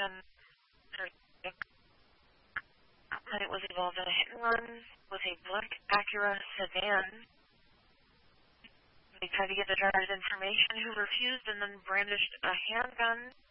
investigation. It was involved in a hit and run with a black Acura sedan. They tried to get the driver's information, who refused, and then brandished a handgun